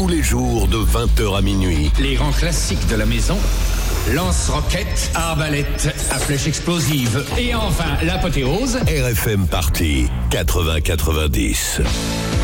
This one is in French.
tous les jours de 20h à minuit. Les grands classiques de la maison. Lance-roquettes, arbalète à flèche explosive. Et enfin, l'apothéose. RFM Party 80-90.